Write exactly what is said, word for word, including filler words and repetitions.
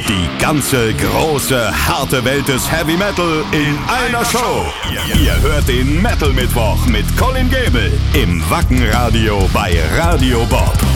Die ganze große, harte Welt des Heavy Metal in einer Show. Ihr hört den Metal Mittwoch mit Colin Gable im Wacken Radio bei Radio Bob.